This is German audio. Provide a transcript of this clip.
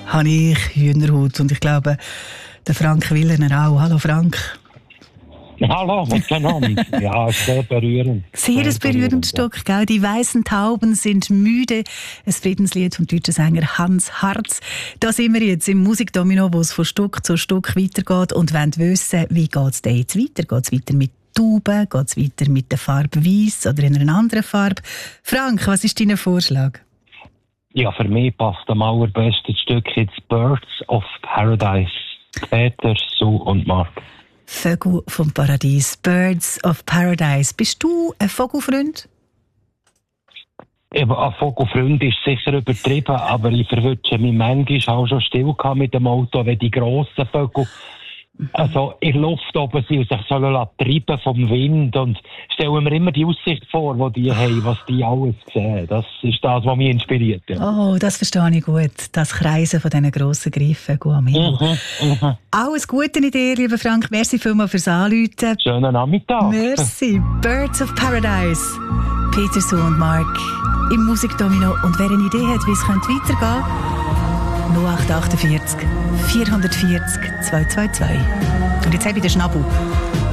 habe ich Hühnerhaut. Und ich glaube, der Frank Willener auch. Hallo Frank. Hallo, miteinander. Ja, sehr berührend. Sehr ein berührendes Stück, gell? Die weißen Tauben sind müde. Ein Friedenslied vom deutschen Sänger Hans Harz. Da sind wir jetzt im Musikdomino, wo es von Stück zu Stück weitergeht und wollen wissen, wie geht es denn jetzt weiter? Geht es weiter mit Tauben? Geht es weiter mit der Farbe Weiss oder in einer anderen Farbe? Frank, was ist dein Vorschlag? Ja, für mich passt am allerbesten Stück jetzt Birds of Paradise. Peter, Sue und Mark. Vögel vom Paradies, Birds of Paradise. Bist du ein Vogelfreund? Eben, ein Vogelfreund ist sicher übertrieben, aber ich verwünsche mich manchmal auch schon still mit dem Auto, wenn die grossen Vögel also in der Luft oben sind und sich treiben vom Wind. Und stellen mir immer die Aussicht vor, die die haben, was die alles sehen. Das ist das, was mich inspiriert. Ja. Oh, das verstehe ich gut. Das Kreisen von diesen grossen Greifvögeln am Himmel. Alles Gute in dir, lieber Frank. Merci vielmals fürs Anrufen. Schönen Nachmittag. Merci. Birds of Paradise. Peter, Sue und Mark im Musikdomino. Und wer eine Idee hat, wie es weitergehen könnte, 0848 440 222. Und jetzt habe ich den Schnabel.